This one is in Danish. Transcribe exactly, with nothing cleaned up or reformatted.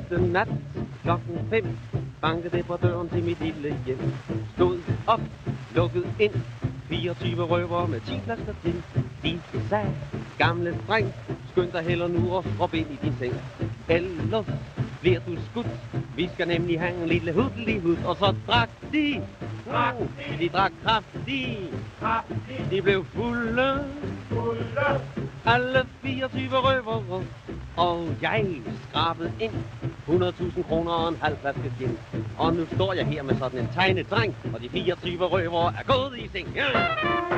sidste nat klokken fem bankede det på døren til mit lille hjem. Stod op, lukket ind, fireogtyve røver med ti flasker til. De sagde, gamle dreng, skynd dig heller nu og strop ind i din seng. Ellers bliver du skudt, vi skal nemlig have en lille hudlig hud. Og så drak de, uh, de drak kraftigt, de blev fulde, alle fireogtyve røvere. Og jeg skrabede ind hundrede tusind kroner og en halv flaske gin. Og nu står jeg her med sådan en tegnedreng, og de fireogtyve røvere er gået i seng. Ja.